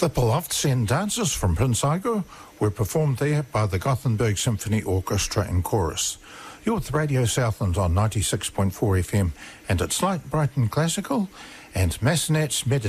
The Polovtsian dances from Prince Igor were performed there by the Gothenburg Symphony Orchestra and Chorus. You're with Radio Southland on 96.4 FM, and it's Light, Bright and Classical, and Massenet's